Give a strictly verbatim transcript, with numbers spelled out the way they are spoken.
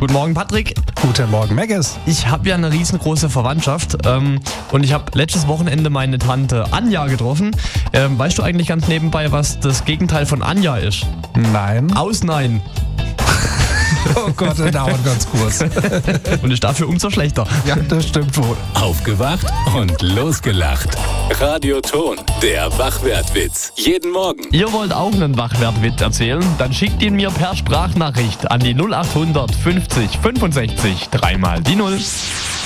Guten Morgen, Patrick. Guten Morgen, Megges. Ich habe ja eine riesengroße Verwandtschaft ähm, und ich habe letztes Wochenende meine Tante Anja getroffen. Ähm, weißt du eigentlich ganz nebenbei, was das Gegenteil von Anja ist? Nein. Ausnein. Oh Gott, der dauert ganz kurz. Und ist dafür umso schlechter. Ja, das stimmt wohl. Aufgewacht und losgelacht. Radioton, der Wachwertwitz. Jeden Morgen. Ihr wollt auch einen Wachwertwitz erzählen? Dann schickt ihn mir per Sprachnachricht an die null acht hundert fünfzig fünfundsechzig dreimal die null.